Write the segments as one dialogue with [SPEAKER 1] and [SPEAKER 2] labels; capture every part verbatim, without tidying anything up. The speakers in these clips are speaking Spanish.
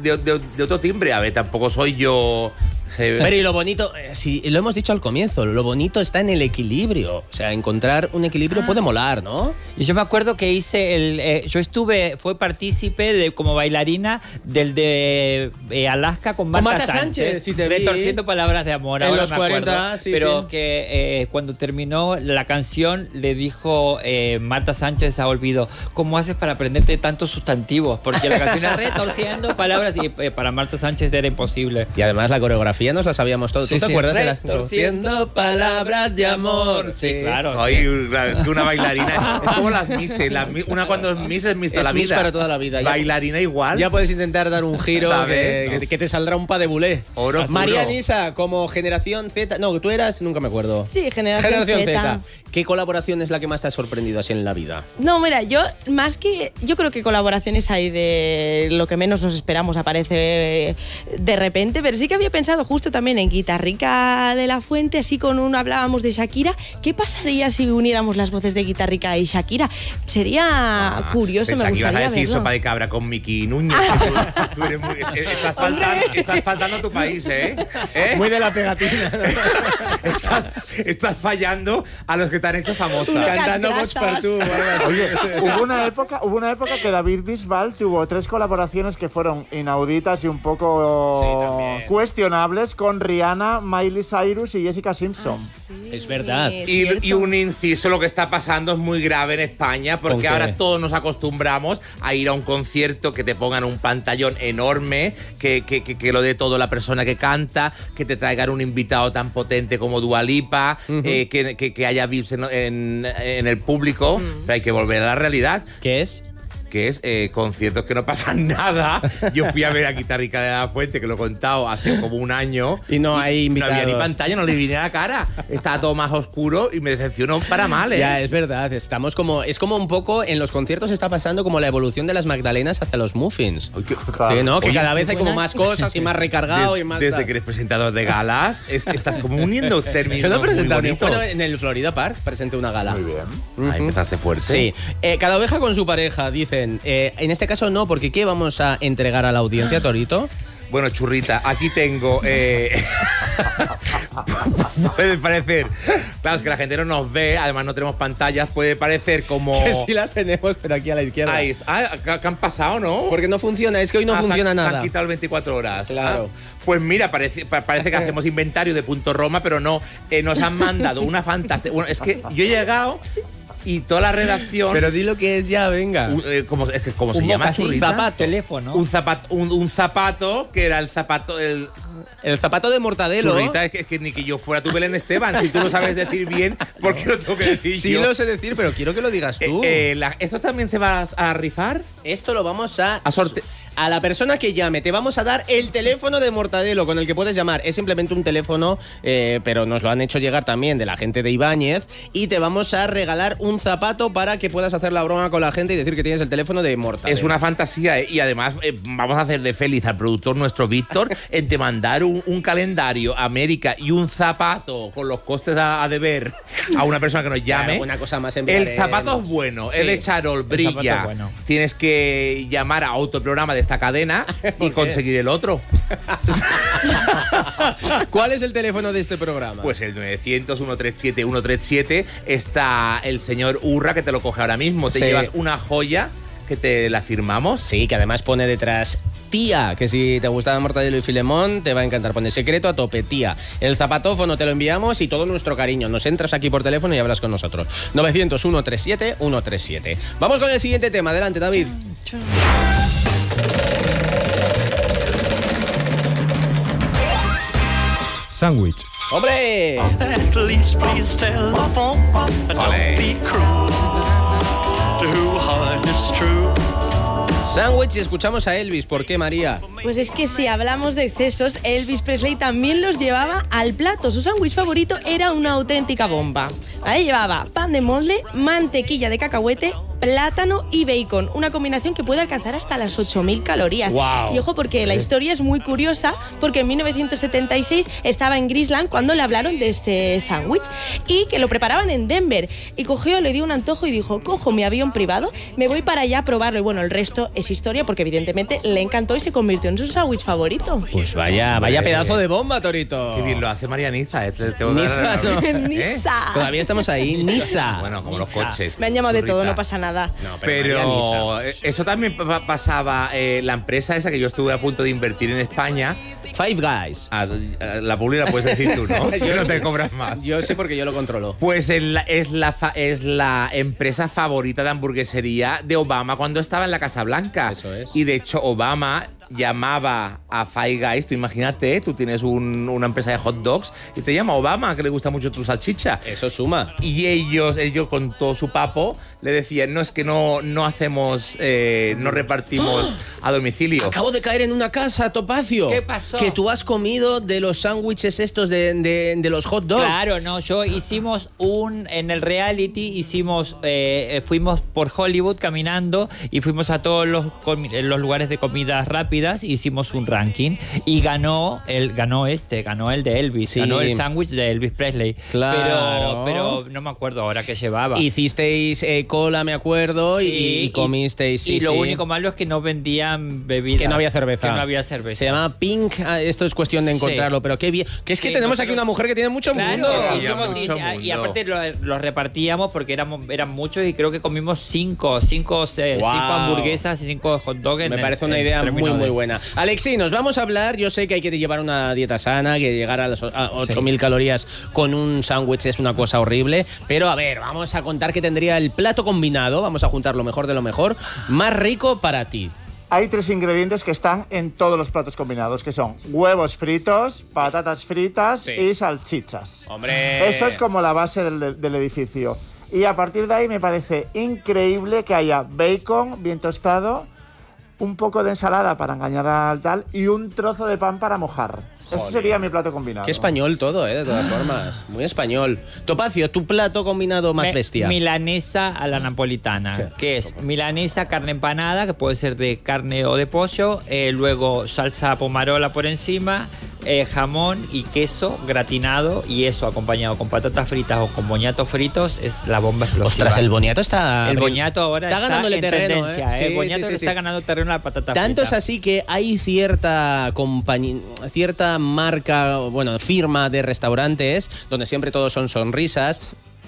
[SPEAKER 1] de, de, de otro timbre. A ver, tampoco soy yo...
[SPEAKER 2] Pero y lo bonito, eh, sí, lo hemos dicho al comienzo, lo bonito está en el equilibrio. O sea, encontrar un equilibrio ah. puede molar, ¿no?
[SPEAKER 3] Y yo me acuerdo que hice el... Eh, yo estuve, fue partícipe de, como bailarina del de eh, Alaska con Marta,
[SPEAKER 2] con Marta Sánchez. Sánchez
[SPEAKER 3] sí te retorciendo palabras de amor.
[SPEAKER 2] En
[SPEAKER 3] ahora
[SPEAKER 2] los
[SPEAKER 3] me
[SPEAKER 2] cuarenta,
[SPEAKER 3] acuerdo,
[SPEAKER 2] sí,
[SPEAKER 3] pero
[SPEAKER 2] sí.
[SPEAKER 3] que eh, cuando terminó la canción le dijo eh, Marta Sánchez a Olvido, ¿cómo haces para aprenderte tantos sustantivos? Porque la canción era retorciendo palabras y eh, para Marta Sánchez era imposible.
[SPEAKER 2] Y además la coreografía nos la sabíamos todos.
[SPEAKER 3] Sí,
[SPEAKER 2] ¿Tú te
[SPEAKER 3] sí.
[SPEAKER 2] acuerdas de las
[SPEAKER 3] retorciendo palabras de amor? Sí, sí claro.
[SPEAKER 1] Ay,
[SPEAKER 3] sí.
[SPEAKER 1] Es que una bailarina es como las Misses. La, una cuando es Miss es Miss toda
[SPEAKER 2] es
[SPEAKER 1] la
[SPEAKER 2] Miss
[SPEAKER 1] vida.
[SPEAKER 2] para toda la vida.
[SPEAKER 1] Bailarina igual.
[SPEAKER 2] Ya puedes intentar dar un giro que, que, que te saldrá un pa de bulé.
[SPEAKER 1] Oro
[SPEAKER 2] María Nisa, como generación Z. No, tú eras, nunca me acuerdo.
[SPEAKER 4] Sí, generación,
[SPEAKER 2] generación
[SPEAKER 4] Z.
[SPEAKER 2] Z. ¿Qué colaboración es la que más te ha sorprendido así en la vida?
[SPEAKER 4] No, mira, yo más que... Yo creo que colaboraciones hay de lo que menos nos esperamos, aparece de repente, pero sí que había pensado justo también en Guitarrica de la Fuente, así con uno hablábamos de Shakira. ¿Qué pasaría si uniéramos las voces de Guitarrica y Shakira? Sería ah, curioso, me gustaría
[SPEAKER 1] ibas a decir
[SPEAKER 4] verlo.
[SPEAKER 1] Sopa de cabra con Miki Núñez. tú, tú eres muy, estás, faltando, estás faltando a tu país, ¿eh? ¿Eh?
[SPEAKER 2] Muy de la pegatina.
[SPEAKER 1] estás, estás fallando a los que te han hecho famosa.
[SPEAKER 2] Cantando Vox Partout.
[SPEAKER 5] Oye, hubo una época, hubo una época que David Bisbal tuvo tres colaboraciones que fueron inauditas y un poco sí, cuestionables con Rihanna, Miley Cyrus y Jessica Simpson.
[SPEAKER 4] Ah, sí,
[SPEAKER 2] es verdad.
[SPEAKER 1] Y, y un inciso, lo que está pasando es muy grave en España, porque ahora todos nos acostumbramos a ir a un concierto, que te pongan un pantallón enorme, que, que, que, que lo dé todo la persona que canta, que te traigan un invitado tan potente como Dua Lipa, uh-huh. eh, que, que, que haya V I Ps en, en, en el público, uh-huh. pero hay que volver a la realidad.
[SPEAKER 2] ¿Qué es?
[SPEAKER 1] que es eh, conciertos que no pasan nada. Yo fui a ver a Guitarrica de la Fuente, que lo he contado hace como un año.
[SPEAKER 2] Y no hay invitado.
[SPEAKER 1] No había ni pantalla, no le vine a la cara. Estaba todo más oscuro y me decepcionó para mal, ¿eh?
[SPEAKER 2] Ya, es verdad. Estamos como, es como un poco, en los conciertos está pasando como la evolución de las magdalenas hacia los muffins.
[SPEAKER 1] Oye, qué,
[SPEAKER 2] sí, ¿no? Que
[SPEAKER 1] oye,
[SPEAKER 2] cada vez hay como más cosas y más recargado
[SPEAKER 1] Des,
[SPEAKER 2] y más...
[SPEAKER 1] Desde que eres presentador de galas, es, estás como uniendo términos.
[SPEAKER 2] Yo no he presentado
[SPEAKER 1] muy
[SPEAKER 2] ni bueno, en el Florida Park presenté una gala.
[SPEAKER 5] Muy bien.
[SPEAKER 2] Uh-huh.
[SPEAKER 1] Ahí empezaste fuerte.
[SPEAKER 2] Sí. Eh, cada oveja con su pareja, dicen. Eh, en este caso no, porque ¿qué vamos a entregar a la audiencia, Torito?
[SPEAKER 1] Bueno, churrita, aquí tengo... Eh, puede parecer... Claro, es que la gente no nos ve, además no tenemos pantallas, puede parecer como...
[SPEAKER 2] Que sí las tenemos, pero aquí a la izquierda.
[SPEAKER 1] Ahí está. Ah, que han pasado, ¿no?
[SPEAKER 2] Porque no funciona, es que hoy no
[SPEAKER 1] ah,
[SPEAKER 2] funciona
[SPEAKER 1] se,
[SPEAKER 2] nada.
[SPEAKER 1] Se han quitado el veinticuatro horas.
[SPEAKER 2] Claro.
[SPEAKER 1] Ah, pues mira, parece, parece que hacemos inventario de Punto Roma, pero no. Eh, nos han mandado una fantástica... Bueno, es que yo he llegado... Y toda la redacción...
[SPEAKER 2] Pero di lo que es ya, venga.
[SPEAKER 1] Un, eh, ¿Cómo, es que, ¿cómo
[SPEAKER 3] un
[SPEAKER 1] se llama?
[SPEAKER 3] Un zapato. Teléfono.
[SPEAKER 1] Un zapato, un, un zapato que era el zapato... El,
[SPEAKER 2] el zapato de Mortadelo.
[SPEAKER 1] Churrita, es que, es que ni que yo fuera tu Belén Esteban. Si tú lo sabes decir bien, ¿por qué lo tengo que decir
[SPEAKER 2] sí
[SPEAKER 1] yo?
[SPEAKER 2] Sí lo sé decir, pero quiero que lo digas tú.
[SPEAKER 1] Eh, eh, la, ¿Esto también se va a, a rifar?
[SPEAKER 2] Esto lo vamos a...
[SPEAKER 1] A sortear.
[SPEAKER 2] A la persona que llame, te vamos a dar el teléfono de Mortadelo con el que puedes llamar. Es simplemente un teléfono, eh, pero nos lo han hecho llegar también de la gente de Ibáñez. Y te vamos a regalar un zapato para que puedas hacer la broma con la gente y decir que tienes el teléfono de Mortadelo.
[SPEAKER 1] Es una fantasía, ¿eh? Y además eh, vamos a hacerle feliz al productor nuestro Víctor en te mandar un, un calendario América y un zapato con los costes a, a deber a una persona que nos llame.
[SPEAKER 2] Claro, una cosa más
[SPEAKER 1] el zapato es bueno, sí. El de Charol brilla. Bueno. Tienes que llamar a otro programa de esta cadena y conseguir el otro.
[SPEAKER 2] ¿Cuál es el teléfono de este programa?
[SPEAKER 1] Pues el novecientos, ciento treinta y siete, ciento treinta y siete. Está el señor Urra, que te lo coge ahora mismo. Te sí. llevas una joya que te la firmamos.
[SPEAKER 2] Sí, que además pone detrás tía, que si te gustaba Mortadelo y Filemón te va a encantar. Pone secreto a tope, tía. El zapatófono te lo enviamos y todo nuestro cariño. Nos entras aquí por teléfono y hablas con nosotros. novecientos, ciento treinta y siete, ciento treinta y siete. Vamos con el siguiente tema. Adelante, David. Chum, chum.
[SPEAKER 6] Sándwich.
[SPEAKER 2] ¡Hombre! Sándwich y escuchamos a Elvis. ¿Por qué, María?
[SPEAKER 4] Pues es que si hablamos de excesos, Elvis Presley también los llevaba al plato. Su sándwich favorito era una auténtica bomba. Ahí llevaba pan de molde, mantequilla de cacahuete, plátano y bacon. Una combinación que puede alcanzar hasta las ocho mil calorías.
[SPEAKER 2] Wow.
[SPEAKER 4] Y ojo, porque la historia es muy curiosa, porque en mil novecientos setenta y seis estaba en Graceland cuando le hablaron de este sándwich y que lo preparaban en Denver. Y cogió, le dio un antojo y dijo, cojo mi avión privado, me voy para allá a probarlo. Y bueno, el resto es historia porque evidentemente le encantó y se convirtió en su sándwich favorito.
[SPEAKER 2] Pues vaya, vaya pedazo de bomba, Torito.
[SPEAKER 1] Qué bien lo hace María Niza. ¿eh?
[SPEAKER 2] Niza, no.
[SPEAKER 4] Niza.
[SPEAKER 2] Todavía estamos ahí, Niza.
[SPEAKER 1] Bueno, como los coches.
[SPEAKER 4] Me han llamado de todo,
[SPEAKER 1] Churrita.
[SPEAKER 4] no pasa nada.
[SPEAKER 2] No,
[SPEAKER 1] Pero eso también pa- pasaba, eh, la empresa esa que yo estuve a punto de invertir en España.
[SPEAKER 2] Five Guys.
[SPEAKER 1] A, a la publicidad puedes decir tú, ¿no? Si
[SPEAKER 2] Yo
[SPEAKER 1] no
[SPEAKER 2] sé.
[SPEAKER 1] te cobras más.
[SPEAKER 2] Yo sé porque yo lo controlo.
[SPEAKER 1] Pues es la, es, la fa- es la empresa favorita de hamburguesería de Obama cuando estaba en la Casa Blanca.
[SPEAKER 2] Eso es.
[SPEAKER 1] Y de hecho Obama llamaba a Five Guys, tú imagínate, tú tienes un- una empresa de hot dogs y te llama Obama, que le gusta mucho tu salchicha.
[SPEAKER 2] Eso suma.
[SPEAKER 1] Y ellos, ellos con todo su papo, le decían, no, es que no, no hacemos, eh, no repartimos a domicilio.
[SPEAKER 2] Acabo de caer en una casa, Topacio.
[SPEAKER 3] ¿Qué pasó?
[SPEAKER 2] Que tú has comido de los sándwiches estos de, de- de los hot dogs.
[SPEAKER 3] Claro, no, yo hicimos un, en el reality hicimos, eh, fuimos por Hollywood caminando y fuimos a todos los, comi- los lugares de comidas rápidas, hicimos un ranking y ganó el, ganó este, ganó el de Elvis,
[SPEAKER 2] Sí.
[SPEAKER 3] ganó el sándwich de Elvis Presley.
[SPEAKER 2] Claro.
[SPEAKER 3] Pero, pero no me acuerdo ahora qué llevaba.
[SPEAKER 2] Hicisteis eh, cola, me acuerdo, y-
[SPEAKER 3] Sí,
[SPEAKER 2] y, comisteis. Sí,
[SPEAKER 3] y lo
[SPEAKER 2] sí.
[SPEAKER 3] único malo es que no vendían bebidas.
[SPEAKER 2] Que no había cerveza.
[SPEAKER 3] Que no había cerveza.
[SPEAKER 2] Se llama Pink. Ah, esto es cuestión de encontrarlo,
[SPEAKER 3] Sí.
[SPEAKER 2] pero qué bien. Que es que
[SPEAKER 3] Sí,
[SPEAKER 2] tenemos
[SPEAKER 3] nosotros-
[SPEAKER 2] aquí una mujer que tiene mucho
[SPEAKER 3] Claro,
[SPEAKER 2] mundo.
[SPEAKER 3] hicimos-
[SPEAKER 1] Mucho
[SPEAKER 3] y,
[SPEAKER 1] mundo.
[SPEAKER 3] y aparte lo- los repartíamos porque éramos, eran muchos y creo que comimos cinco, cinco, eh,
[SPEAKER 2] Wow.
[SPEAKER 3] cinco hamburguesas y cinco hot dogs. en
[SPEAKER 2] Me
[SPEAKER 3] el-
[SPEAKER 2] parece una
[SPEAKER 3] en
[SPEAKER 2] idea
[SPEAKER 3] términos
[SPEAKER 2] muy,
[SPEAKER 3] de-
[SPEAKER 2] muy buena. Alexi, nos vamos a hablar. Yo sé que hay que llevar una dieta sana, que llegar a las ocho mil calorías con un sándwich es una cosa horrible. Pero a ver, vamos a contar que tendría el plato combinado. Vamos a juntar lo mejor de lo mejor. Más rico para ti.
[SPEAKER 5] Hay tres ingredientes que están en todos los platos combinados, que son huevos fritos, patatas fritas
[SPEAKER 2] Sí.
[SPEAKER 5] y salchichas.
[SPEAKER 2] Hombre.
[SPEAKER 5] Eso es como la base del, del edificio. Y a partir de ahí me parece increíble que haya bacon bien tostado, un poco de ensalada para engañar al tal y un trozo de pan para mojar. Ese
[SPEAKER 2] Joder.
[SPEAKER 5] sería mi plato combinado.
[SPEAKER 2] Qué español todo, ¿eh? De todas formas. Muy español. Topacio, tu plato combinado más
[SPEAKER 3] Me-
[SPEAKER 2] bestia.
[SPEAKER 3] Milanesa a la napolitana,
[SPEAKER 2] Sí.
[SPEAKER 3] que es milanesa, carne empanada, que puede ser de carne o de pollo, eh, luego salsa pomarola por encima, eh, jamón y queso gratinado y eso acompañado con patatas fritas o con boñatos fritos es la bomba explosiva.
[SPEAKER 2] Ostras, el boniato está...
[SPEAKER 3] El boñato ahora está,
[SPEAKER 2] ganándole
[SPEAKER 3] en
[SPEAKER 2] terreno,
[SPEAKER 3] tendencia,
[SPEAKER 2] ¿eh?
[SPEAKER 3] ¿eh?
[SPEAKER 2] Sí,
[SPEAKER 3] El boñato
[SPEAKER 2] sí, sí,
[SPEAKER 3] le
[SPEAKER 2] sí.
[SPEAKER 3] está ganando terreno a la patata
[SPEAKER 2] Tanto es
[SPEAKER 3] frita.
[SPEAKER 2] así que hay cierta compañía, cierta marca, bueno, firma de restaurantes donde siempre todos son sonrisas,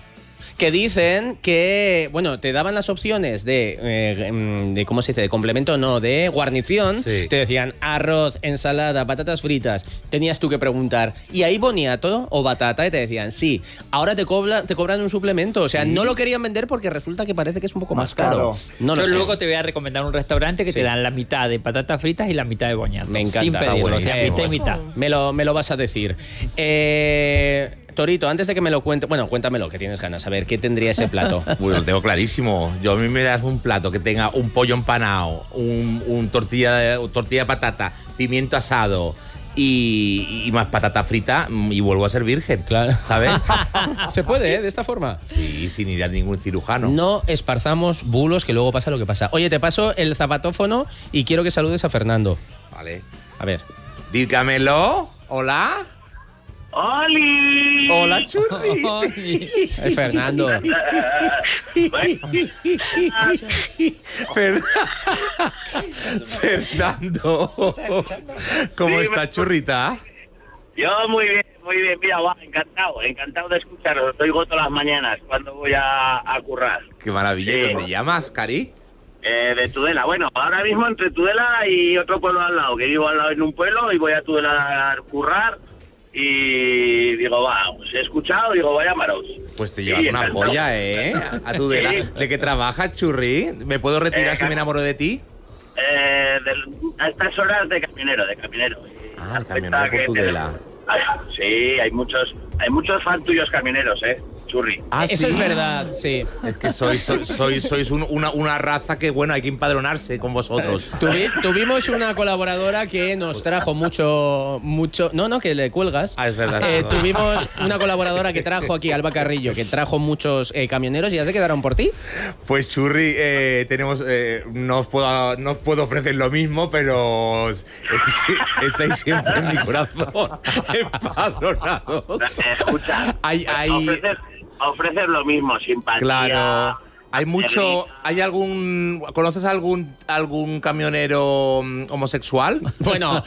[SPEAKER 2] que dicen que, bueno, te daban las opciones de, eh, mm, de ¿cómo se dice? De complemento, no, de guarnición.
[SPEAKER 1] Sí.
[SPEAKER 2] Te decían arroz, ensalada, patatas fritas. Tenías tú que preguntar, ¿y hay boniato o batata? Y te decían, sí. Ahora te, cobra, te cobran un suplemento. O sea, no lo querían vender porque resulta que parece que es un poco más,
[SPEAKER 5] Más
[SPEAKER 2] caro.
[SPEAKER 5] caro.
[SPEAKER 2] No lo
[SPEAKER 3] Yo
[SPEAKER 2] sé.
[SPEAKER 3] luego te voy a recomendar un restaurante que
[SPEAKER 2] Sí.
[SPEAKER 3] te dan la mitad de patatas fritas y la mitad de boñato.
[SPEAKER 2] Me encanta.
[SPEAKER 3] Sin
[SPEAKER 2] Está
[SPEAKER 3] pedirlo, o sea,
[SPEAKER 2] buenísimo.
[SPEAKER 3] mitad y mitad.
[SPEAKER 2] Me lo, me lo vas a decir. Eh, Torito, antes de que me lo cuente, bueno, cuéntamelo, que tienes ganas. A ver, ¿qué tendría ese plato?
[SPEAKER 1] Bueno, lo tengo clarísimo. Yo a mí me das un plato que tenga un pollo empanado, un, un tortilla, de, tortilla de patata, pimiento asado y, y más patata frita mm, y vuelvo a ser virgen.
[SPEAKER 2] Claro.
[SPEAKER 1] ¿Sabes?
[SPEAKER 2] ¿Se puede, eh? De esta forma.
[SPEAKER 1] Sí, sin ir a ningún cirujano.
[SPEAKER 2] No esparzamos bulos, que luego pasa lo que pasa. Oye, te paso el zapatófono y quiero que saludes a Fernando.
[SPEAKER 1] Vale.
[SPEAKER 2] A ver.
[SPEAKER 1] Dígamelo. Hola.
[SPEAKER 6] ¡Oli!
[SPEAKER 1] Hola, churri.
[SPEAKER 2] Es Fernando.
[SPEAKER 1] Fer- Fernando. ¿Cómo
[SPEAKER 6] Sí,
[SPEAKER 1] está,
[SPEAKER 6] me-
[SPEAKER 1] churrita?
[SPEAKER 6] Yo muy bien, muy bien. Mira, va, encantado, encantado de escucharos. Os oigo todas las mañanas cuando voy a, a currar.
[SPEAKER 1] Qué maravilla. ¿Y
[SPEAKER 6] Sí.
[SPEAKER 1] dónde llamas, Cari?
[SPEAKER 6] Eh, de Tudela. Bueno, ahora mismo entre Tudela y otro pueblo al lado, que vivo al lado en un pueblo y voy a Tudela a currar. Y digo, va, os he escuchado, digo, voy a llamaros.
[SPEAKER 1] Pues te
[SPEAKER 6] Sí,
[SPEAKER 1] llevas una
[SPEAKER 6] encantado.
[SPEAKER 1] joya, ¿eh? A tu de, la-
[SPEAKER 6] Sí.
[SPEAKER 1] ¿De qué trabajas, churri? ¿Me puedo retirar
[SPEAKER 6] Eh,
[SPEAKER 1] si me enamoro de ti?
[SPEAKER 6] Eh, del- a estas horas de caminero, de caminero.
[SPEAKER 1] Ah, el
[SPEAKER 6] Cuenta
[SPEAKER 1] camionero por
[SPEAKER 6] que-
[SPEAKER 1] Tudela.
[SPEAKER 6] Ay, sí, hay muchos, hay muchos fan tuyos camioneros, ¿eh? Churri.
[SPEAKER 1] Ah,
[SPEAKER 2] Eso
[SPEAKER 1] ¿sí?
[SPEAKER 2] es verdad, sí.
[SPEAKER 1] Es que sois, sois, sois, sois un- una, una raza que, bueno, hay que empadronarse con vosotros.
[SPEAKER 2] Tuvi- tuvimos una colaboradora que nos trajo mucho, mucho... No, no, que le cuelgas.
[SPEAKER 1] Ah, es verdad.
[SPEAKER 2] Eh,
[SPEAKER 1] es verdad.
[SPEAKER 2] tuvimos una colaboradora que trajo aquí, Alba Carrillo, que trajo muchos eh, camioneros y ya se quedaron por ti.
[SPEAKER 1] Pues Churri, eh, tenemos, eh, no, os puedo, no os puedo ofrecer lo mismo, pero estáis, estáis siempre en mi corazón empadronados.
[SPEAKER 6] Eh, Escucha,
[SPEAKER 1] Hay, hay,
[SPEAKER 6] ofreces, ofreces lo mismo, simpatía.
[SPEAKER 1] claro, hay mucho, hay algún, ¿conoces algún algún camionero mm, homosexual?
[SPEAKER 2] Bueno,